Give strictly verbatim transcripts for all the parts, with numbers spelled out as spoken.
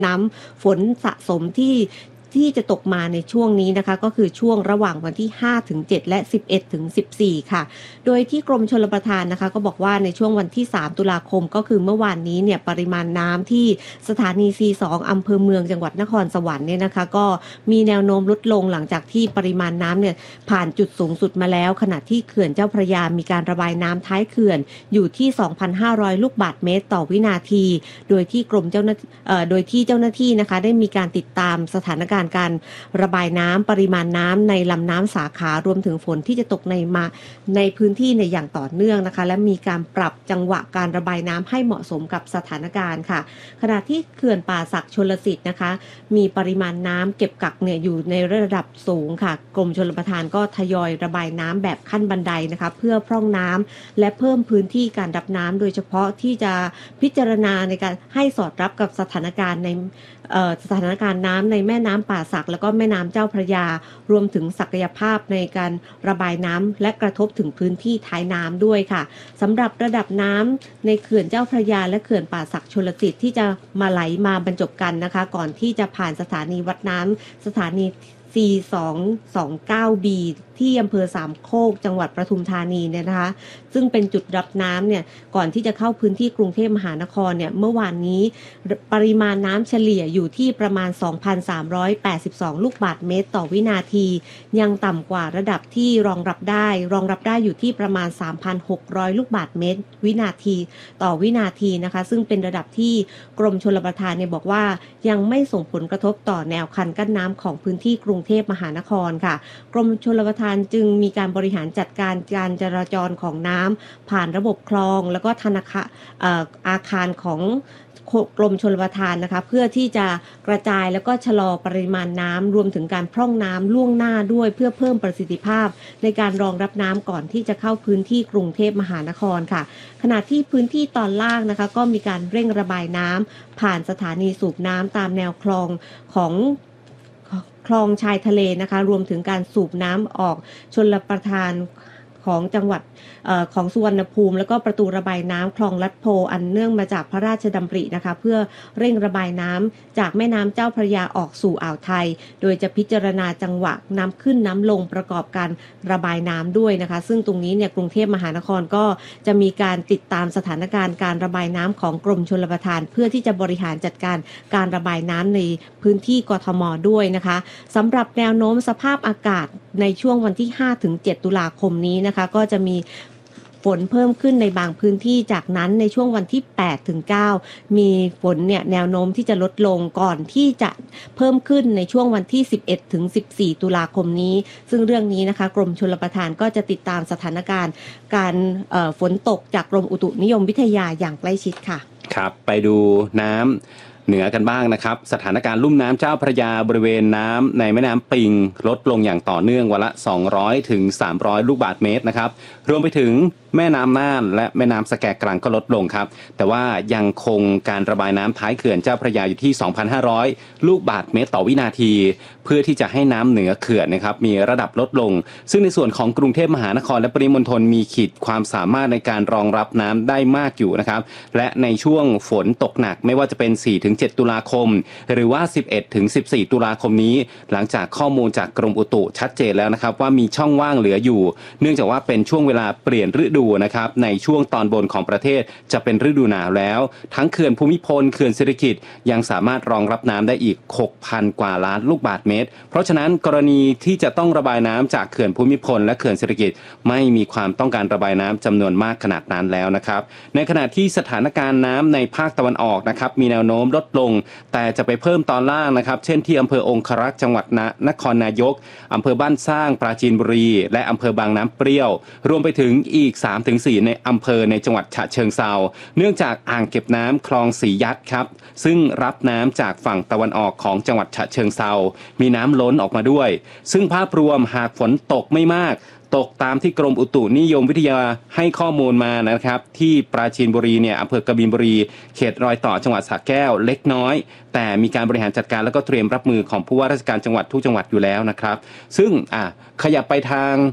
น้ำฝนสะสมที่ที่จะตกมาในช่วงนี้นะคะก็คือช่วงระหว่างวันที่ห้าถึงเจ็ดและสิบเอ็ดถึงสิบสี่ค่ะโดยที่กรมชลประทานนะคะก็บอกว่าในช่วงวันที่สามตุลาคมก็คือเมื่อวานนี้เนี่ยปริมาณน้ำที่สถานี ซี สอง อำเภอเมืองจังหวัดนครสวรรค์เนี่ยนะคะก็มีแนวโน้มลดลงหลังจากที่ปริมาณน้ำเนี่ยผ่านจุดสูงสุดมาแล้วขณะที่เขื่อนเจ้าพระยามีการระบายน้ำท้ายเขื่อนอยู่ที่ สองพันห้าร้อย ลูกบาศก์เมตรต่อวินาทีโดยที่กรมเจ้าหน้าเอ่อโดยที่เจ้าหน้าที่นะคะได้มีการติดตามสถานการณ์การระบายน้ำปริมาณน้ำในลำน้ำสาขารวมถึงฝนที่จะตกในมาในพื้นที่ในอย่างต่อเนื่องนะคะและมีการปรับจังหวะการระบายน้ำให้เหมาะสมกับสถานการณ์ค่ะขณะที่เขื่อนป่าสักชลสิทธิ์นะคะมีปริมาณน้ำเก็บกักเนี่ยอยู่ในระดับสูงค่ะกรมชลประทานก็ทยอยระบายน้ำแบบขั้นบันไดนะคะเพื่อพร่องน้ำและเพิ่มพื้นที่การรับน้ำโดยเฉพาะที่จะพิจารณาในการให้สอดรับกับสถานการณ์ในสถานการณ์น้ำในแม่น้ำป่าสักแล้วก็แม่น้ำเจ้าพระยารวมถึงศักยภาพในการระบายน้ำและกระทบถึงพื้นที่ท้ายน้ำด้วยค่ะสำหรับระดับน้ำในเขื่อนเจ้าพระยาและเขื่อนป่าสักชลสิทธิ์ที่จะมาไหลมาบรรจบกันนะคะก่อนที่จะผ่านสถานีวัดน้ำสถานี ซี สอง สองเก้า บี ที่อำเภอสามโคกจังหวัดปทุมธานีเนี่ยนะคะซึ่งเป็นจุดรับน้ำเนี่ยก่อนที่จะเข้าพื้นที่กรุงเทพมหานครเนี่ยเมื่อวานนี้ปริมาณน้ำเฉลี่ยอยู่ที่ประมาณ สองพันสามร้อยแปดสิบสอง ลูกบาศก์เมตรต่อวินาทียังต่ำกว่าระดับที่รองรับได้รองรับได้อยู่ที่ประมาณ สามพันหกร้อย ลูกบาศก์เมตรวินาทีต่อวินาทีนะคะซึ่งเป็นระดับที่กรมชลประทานเนี่ยบอกว่ายังไม่ส่งผลกระทบต่อแนวคันกั้นน้ำของพื้นที่กรุงเทพมหานครค่ะกรมชลประทานจึงมีการบริหารจัดการการจราจรของน้ำผ่านระบบคลองแล้วก็ธนาคารอาคารของกรมชลประทานนะคะเพื่อที่จะกระจายแล้วก็ชะลอปริมาณน้ำรวมถึงการพร่องน้ำล่วงหน้าด้วยเพื่อเพิ่มประสิทธิภาพในการรองรับน้ำก่อนที่จะเข้าพื้นที่กรุงเทพมหานครค่ะขณะที่พื้นที่ตอนล่างนะคะก็มีการเร่งระบายน้ำผ่านสถานีสูบน้ำตามแนวคลองของคลองชายทะเลนะคะรวมถึงการสูบน้ำออกชลประทานของจังหวัดเอ่อของสุวรรณภูมิแล้วก็ประตูระบายน้ำคลองลัดโพอันเนื่องมาจากพระราชดำรินะคะเพื่อเร่งระบายน้ำจากแม่น้ำเจ้าพระยาออกสู่อ่าวไทยโดยจะพิจารณาจังหวะน้ำขึ้นน้ำลงประกอบการระบายน้ำด้วยนะคะซึ่งตรงนี้เนี่ยกรุงเทพมหานครก็จะมีการติดตามสถานการณ์การระบายน้ำของกรมชลประทานเพื่อที่จะบริหารจัดการการระบายน้ำในพื้นที่กทมด้วยนะคะสำหรับแนวโน้มสภาพอากาศในช่วงวันที่ห้าถึงเจ็ดตุลาคมนี้นะคะก็จะมีฝนเพิ่มขึ้นในบางพื้นที่จากนั้นในช่วงวันที่แปดถึงเก้ามีฝนเนี่ยแนวโน้มที่จะลดลงก่อนที่จะเพิ่มขึ้นในช่วงวันที่สิบเอ็ดถึงสิบสี่ตุลาคมนี้ซึ่งเรื่องนี้นะคะกรมชลประทานก็จะติดตามสถานการณ์การฝนตกจากกรมอุตุนิยมวิทยาอย่างใกล้ชิดค่ะครับไปดูน้ำเหนือกันบ้างนะครับสถานการณ์ลุ่มน้ำเจ้าพระยาบริเวณน้ำในแม่น้ำปิงลดลงอย่างต่อเนื่องวันละสองร้อยถึงสามร้อยลูกบาศก์เมตรนะครับรวมไปถึงแม่น้ำน่านและแม่น้ำสแกกรังก็ลดลงครับแต่ว่ายังคงการระบายน้ำท้ายเขื่อนเจ้าพระยาอยู่ที่ สองพันห้าร้อย ลูกบาศก์เมตรต่อวินาทีเพื่อที่จะให้น้ำเหนือเขื่อนนะครับมีระดับลดลงซึ่งในส่วนของกรุงเทพมหานครและปริมณฑลมีขีดความสามารถในการรองรับน้ำได้มากอยู่นะครับและในช่วงฝนตกหนักไม่ว่าจะเป็น สี่ถึงเจ็ด ตุลาคมหรือว่า สิบเอ็ดถึงสิบสี่ ตุลาคมนี้หลังจากข้อมูลจากกรมอุตุชัดเจนแล้วนะครับว่ามีช่องว่างเหลืออยู่เนื่องจากว่าเป็นช่วงเวลาเปลี่ยนฤดูนะครับในช่วงตอนบนของประเทศจะเป็นฤดูหนาวแล้วทั้งเขื่อนภูมิพลเขื่อนสิริกิติ์ยังสามารถรองรับน้ำได้อีก หกพัน กว่าล้านลูกบาศก์เมตรเพราะฉะนั้นกรณีที่จะต้องระบายน้ำจากเขื่อนภูมิพลและเขื่อนสิริกิติ์ไม่มีความต้องการระบายน้ำจำนวนมากขนาดนั้นแล้วนะครับในขณะที่สถานการณ์น้ำในภาคตะวันออกนะครับมีแนวโน้มลดลงแต่จะไปเพิ่มตอนล่างนะครับเช่นที่อำเภอองครักษ์จังหวัดนครนายกอำเภอบ้านสร้างปราจีนบุรีและอำเภอบางน้ำเปรี้ยวรวมไปถึงอีก สามถึงสี่ ในอำเภอในจังหวัดฉะเชิงเทราเนื่องจากอ่างเก็บน้ำคลองสียัดครับซึ่งรับน้ำจากฝั่งตะวันออกของจังหวัดฉะเชิงเทรามีน้ำล้นออกมาด้วยซึ่งภาพรวมหากฝนตกไม่มากตกตามที่กรมอุตุนิยมวิทยาให้ข้อมูลมานะครับที่ปราจีนบุรีเนี่ยอำเภอกบินบุรีเขตรอยต่อจังหวัดสระแก้วเล็กน้อยแต่มีการบริหารจัดการแล้วก็เตรียมรับมือของผู้ว่าราชการจังหวัดทุกจังหวัดอยู่แล้วนะครับซึ่งอ่ะขยับไปทาง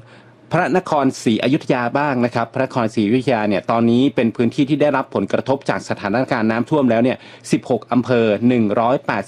พระนครศรีอยุธยาบ้างนะครับพระนครศรีอยุธยาเนี่ยตอนนี้เป็นพื้นที่ที่ได้รับผลกระทบจากสถานการณ์น้ำท่วมแล้วเนี่ยสิบหกอำเภอหนึ่งร้อยแปด